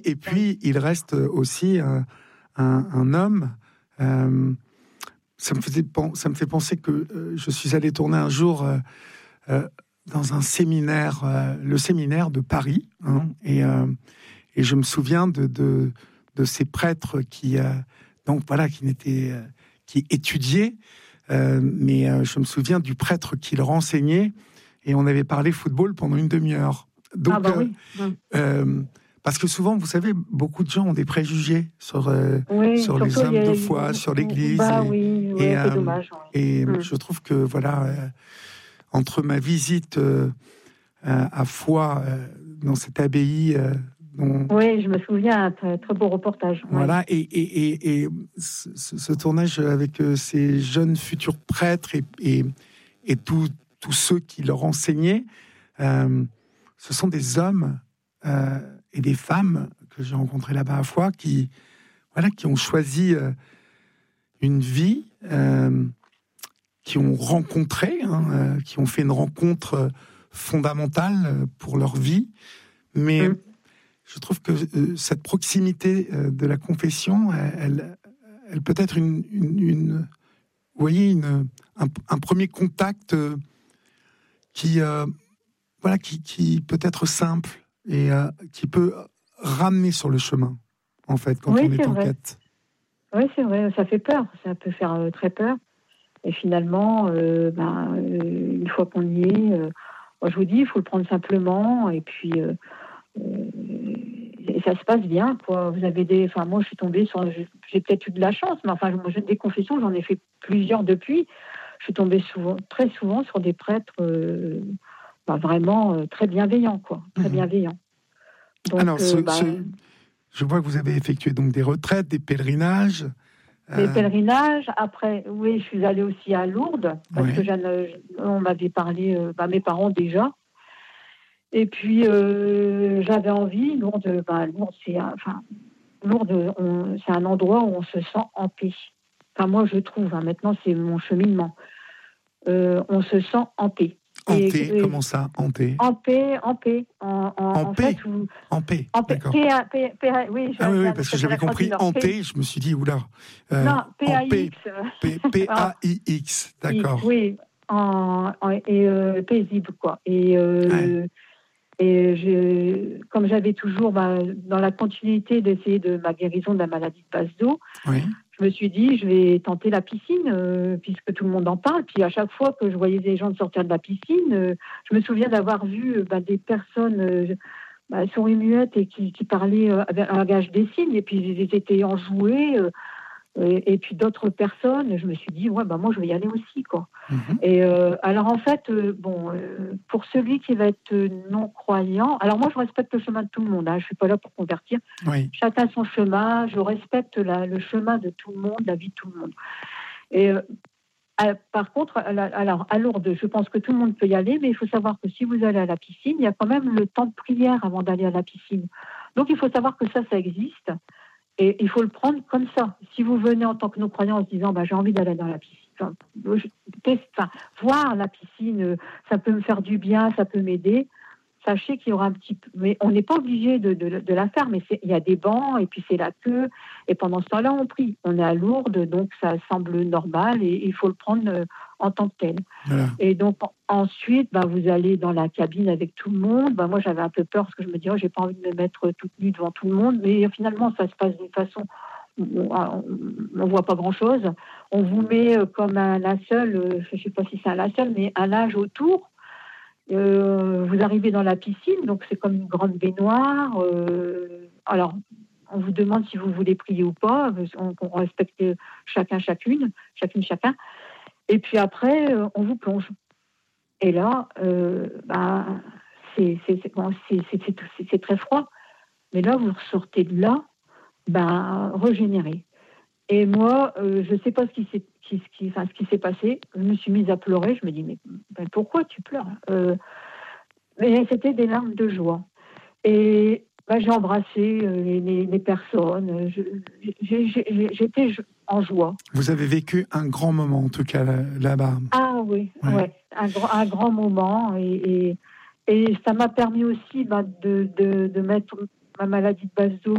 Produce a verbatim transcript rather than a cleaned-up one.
et puis, il reste aussi un, un, un homme. Euh, ça, me faisait, ça me fait penser que euh, je suis allé tourner un jour euh, euh, dans un séminaire, euh, le séminaire de Paris. Hein, et, euh, et je me souviens de, de, de ces prêtres qui, euh, donc, voilà, qui, n'étaient, euh, qui étudiaient. Euh, mais euh, je me souviens du prêtre qui leur enseignait. Et on avait parlé football pendant une demi-heure. Donc, ah bah oui. euh, euh, parce que souvent, vous savez, beaucoup de gens ont des préjugés sur, euh, oui, sur les hommes a, de foi, sur l'Église. Bah et, oui, ouais, et, c'est euh, dommage. Ouais. Et hum. je trouve que, voilà, euh, entre ma visite euh, à Foix, euh, dans cette abbaye... Euh, dont, oui, je me souviens, un très, très beau reportage. Voilà, ouais. et, et, et, et ce, ce tournage avec euh, ces jeunes futurs prêtres et, et, et tous ceux qui leur enseignaient, euh, ce sont des hommes euh, et des femmes que j'ai rencontrés là-bas à Foix qui, voilà, qui ont choisi euh, une vie, euh, qui ont rencontré, hein, euh, qui ont fait une rencontre fondamentale pour leur vie. Mais mmh. je trouve que euh, cette proximité euh, de la confession, elle, elle, elle peut être une, une, une, vous voyez, une, un, un premier contact euh, qui... Euh, Voilà, qui, qui peut être simple et euh, qui peut ramener sur le chemin, en fait, quand oui, on est, est en vrai. quête. Oui, c'est vrai, ça fait peur, ça peut faire euh, très peur. Et finalement, euh, ben, euh, une fois qu'on y est, euh, moi, je vous dis, il faut le prendre simplement, et puis euh, euh, et ça se passe bien, quoi. Vous avez des, enfin, moi, je suis tombée sur, j'ai peut-être eu de la chance, mais enfin, moi, j'ai des confessions, j'en ai fait plusieurs depuis. Je suis tombée souvent, très souvent, sur des prêtres. Euh, Bah, vraiment euh, très bienveillant, quoi, très mmh. bienveillant. Donc, Alors, ce, euh, bah, ce, je vois que vous avez effectué donc des retraites, des pèlerinages. Des euh... pèlerinages. Après, oui, je suis allée aussi à Lourdes parce oui. que j'en, on m'avait parlé, euh, bah, mes parents déjà. Et puis euh, j'avais envie. Lourdes, bah, Lourdes, c'est, un, enfin, Lourdes, on, c'est un endroit où on se sent en paix. Enfin, moi, je trouve. Hein, maintenant, c'est mon cheminement. Euh, on se sent en paix. Hanté, et, comment ça, hanté En paix, en paix. En, en, en en paix fait, où, En paix, en paix, d'accord. P A, P A, P A, oui, ah oui, oui, parce que j'avais compris hanté, je me suis dit, oula. Euh, non, P A I X. P A I X, d'accord. Oui, en, en, et euh, paisible, quoi. Et, euh, ouais. et je, comme j'avais toujours, bah, dans la continuité d'essayer de ma guérison de la maladie de passe d'eau, oui. je me suis dit, je vais tenter la piscine, euh, puisque tout le monde en parle. Puis à chaque fois que je voyais des gens sortir de la piscine, euh, je me souviens d'avoir vu bah, des personnes euh, bah, souris muettes et qui, qui parlaient euh, avec un langage des signes, et puis ils étaient enjoués. Euh, et, et puis d'autres personnes, je me suis dit, ouais, bah moi je vais y aller aussi, quoi. Mm-hmm. Et euh, alors en fait, euh, bon, euh, pour celui qui va être non croyant, alors moi je respecte le chemin de tout le monde. Hein, je suis pas là pour convertir. Oui. Chacun son chemin. Je respecte la, le chemin de tout le monde, la vie de tout le monde. Et euh, à, par contre, à, la, alors à Lourdes, je pense que tout le monde peut y aller, mais il faut savoir que si vous allez à la piscine, il y a quand même le temps de prière avant d'aller à la piscine. Donc il faut savoir que ça, ça existe. Et il faut le prendre comme ça. Si vous venez en tant que non-croyant en se disant bah, « j'ai envie d'aller dans la piscine enfin, », enfin, voir la piscine, ça peut me faire du bien, ça peut m'aider. Sachez qu'il y aura un petit peu... Mais on n'est pas obligé de, de, de la faire, mais c'est, il y a des bancs, et puis c'est la queue. Et pendant ce temps-là, on prie. On est à Lourdes, donc ça semble normal, et il faut le prendre en tant que tel. Voilà. Et donc, ensuite, bah, vous allez dans la cabine avec tout le monde. Bah, moi, j'avais un peu peur, parce que je me disais, oh, j'ai pas envie de me mettre toute nue devant tout le monde. Mais finalement, ça se passe d'une façon... On ne voit pas grand-chose. On vous met comme un linceul, je ne sais pas si c'est un linceul, mais un linge autour. Euh, vous arrivez dans la piscine, donc c'est comme une grande baignoire. Euh, alors, on vous demande si vous voulez prier ou pas. On, on respecte chacun, chacune, chacune, chacun. Et puis après, on vous plonge. Et là, euh, bah, c'est, c'est, c'est, bon, c'est, c'est, c'est, c'est très froid. Mais là, vous ressortez de là, bah, régénéré. Et moi, euh, je ne sais pas ce qui s'est, qui, qui, enfin, ce qui s'est passé. Je me suis mise à pleurer. Je me dis, mais ben, pourquoi tu pleures euh, Mais c'était des larmes de joie. Et ben, j'ai embrassé euh, les, les, les personnes. Je, j'ai, j'ai, j'étais en joie. Vous avez vécu un grand moment, en tout cas, là, là-bas. Ah oui, ouais. Ouais, un, un grand moment. Et, et, et ça m'a permis aussi ben, de, de, de mettre ma maladie de base d'eau